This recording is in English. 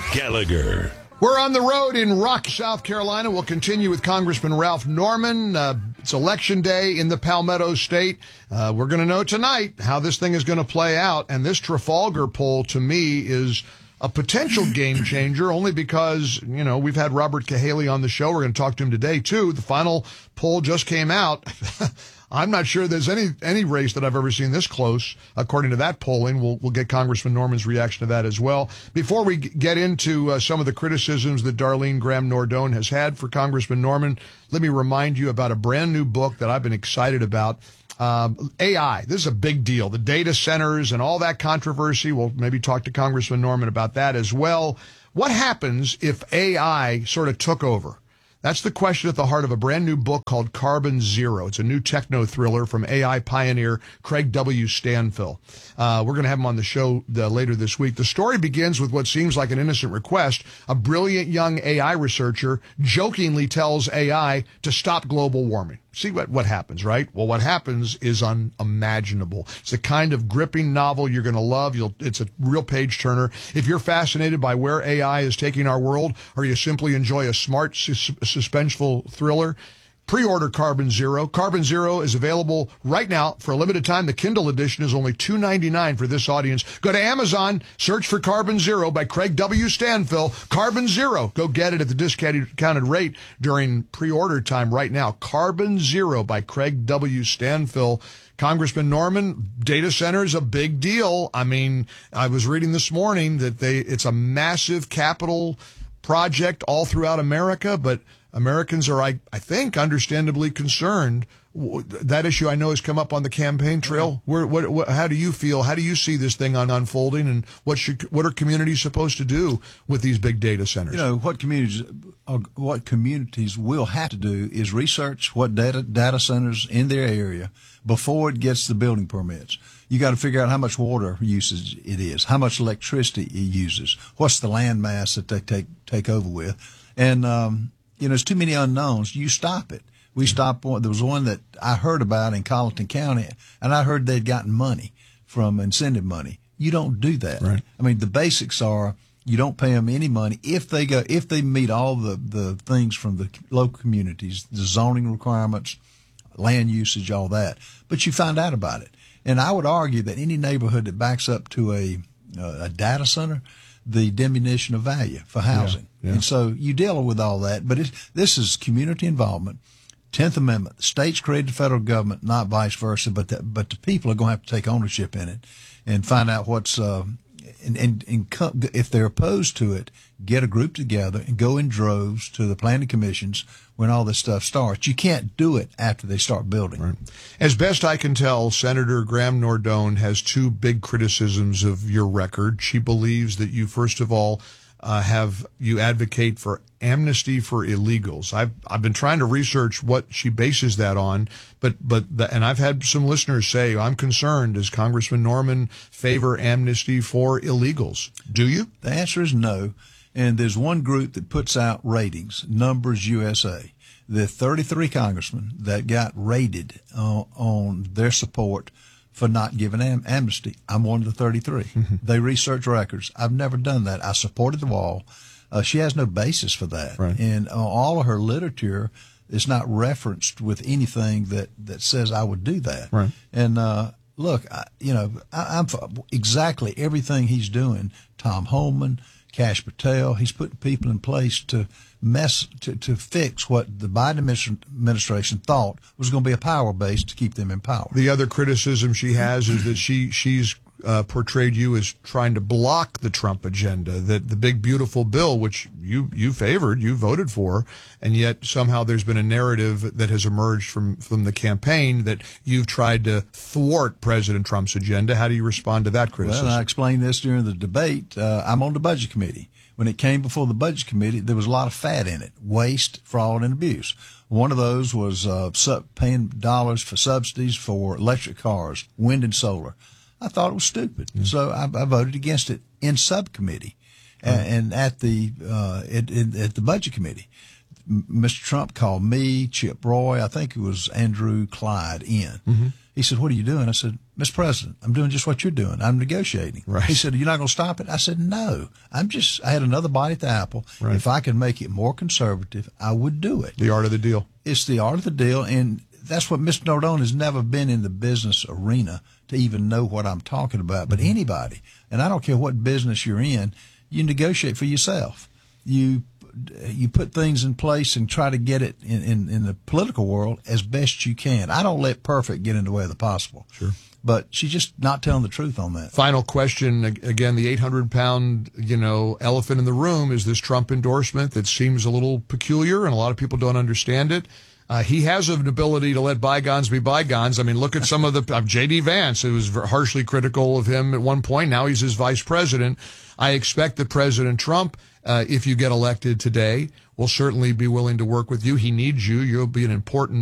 Gallagher. We're on the road in Rock, South Carolina. We'll continue with Congressman Ralph Norman. It's Election Day in the Palmetto State. We're going to know tonight how this thing is going to play out. And this Trafalgar poll, to me, is a potential game changer, only because, you know, we've had Robert Cahaly on the show. We're going to talk to him today, too. The final poll just came out. I'm not sure there's any race that I've ever seen this close, according to that polling. We'll get Congressman Norman's reaction to that as well. Before we get into some of the criticisms that Darlene Graham-Nordone has had for Congressman Norman, let me remind you about a brand new book that I've been excited about. AI, this is a big deal. The data centers and all that controversy. We'll maybe talk to Congressman Norman about that as well. What happens if AI sort of took over? That's the question at the heart of a brand new book called Carbon Zero. It's a new techno thriller from AI pioneer Craig W. Stanfill. We're going to have him on the show later this week. The story begins with what seems like an innocent request. A brilliant young AI researcher jokingly tells AI to stop global warming. See what happens, right? Well, what happens is unimaginable. It's the kind of gripping novel you're going to love. It's a real page turner. If you're fascinated by where AI is taking our world, or you simply enjoy a smart, suspenseful thriller, pre-order Carbon Zero. Carbon Zero is available right now for a limited time. The Kindle edition is only $2.99 for this audience. Go to Amazon, search for Carbon Zero by Craig W. Stanfill. Carbon Zero. Go get it at the discounted rate during pre-order time right now. Carbon Zero by Craig W. Stanfill. Congressman Norman, data center is a big deal. I mean, I was reading this morning that it's a massive capital project all throughout America, but Americans are, I think, understandably concerned. That issue I know has come up on the campaign trail. How do you feel? How do you see this thing unfolding? And what are communities supposed to do with these big data centers? You know, what communities will have to do is research what data centers in their area before it gets the building permits. You got to figure out how much water usage it is, how much electricity it uses, what's the land mass that they take over with, and you know, there's too many unknowns. You stop it. We stopped one. There was one that I heard about in Colleton County, and I heard they'd gotten money from incentive money. You don't do that. Right. I mean, the basics are you don't pay them any money if they meet all the things from the local communities, the zoning requirements, land usage, all that. But you find out about it. And I would argue that any neighborhood that backs up to a data center, the diminution of value for housing. Yeah. And so you deal with all that. But this is community involvement. 10th Amendment. The states created the federal government, not vice versa, but the people are going to have to take ownership in it and find out what's if they're opposed to it, get a group together and go in droves to the planning commissions when all this stuff starts. You can't do it after they start building. Right. As best I can tell, Senator Graham-Nordone has two big criticisms of your record. She believes that you, first of all, you advocate for amnesty for illegals. I've been trying to research what she bases that on, and I've had some listeners say, I'm concerned, does Congressman Norman favor amnesty for illegals? Do you? The answer is no. And there's one group that puts out ratings, Numbers USA. The 33 congressmen that got rated on their support for not giving amnesty. I'm one of the 33. They research records. I've never done that. I supported the wall. She has no basis for that. Right. And all of her literature is not referenced with anything that says I would do that. Right. And look, I'm for exactly everything he's doing. Tom Homan, Kash Patel, he's putting people in place to fix what the Biden administration thought was going to be a power base to keep them in power. The other criticism she has is that she's portrayed you as trying to block the Trump agenda, that the big beautiful bill, which you favored, you voted for, and yet somehow there's been a narrative that has emerged from the campaign that you've tried to thwart President Trump's agenda. How do you respond to that criticism? Well, I explained this during the debate. I'm on the Budget Committee. When it came before the Budget Committee, there was a lot of fat in it, waste, fraud, and abuse. One of those was paying dollars for subsidies for electric cars, wind and solar. I thought it was stupid, so I voted against it in subcommittee and at the Budget Committee. Mr. Trump called me, Chip Roy, I think it was Andrew Clyde in. Mm-hmm. He said, "What are you doing?" I said, "Mr. President, I'm doing just what you're doing. I'm negotiating." Right. He said, "You're not going to stop it?" I said, "No, I had another bite at the apple. Right. If I could make it more conservative, I would do it." The art of the deal. It's the art of the deal. And that's what Mr. Nardone has never been in the business arena to even know what I'm talking about. But anybody, and I don't care what business you're in, you negotiate for yourself. You put things in place and try to get it in the political world as best you can. I don't let perfect get in the way of the possible. Sure. But she's just not telling the truth on that. Final question, again, the 800-pound, elephant in the room is this Trump endorsement that seems a little peculiar, and a lot of people don't understand it. He has an ability to let bygones be bygones. I mean, look at some of the J.D. Vance, who was harshly critical of him at one point. Now he's his vice president. I expect that President Trump, if you get elected today, will certainly be willing to work with you. He needs you. You'll be an important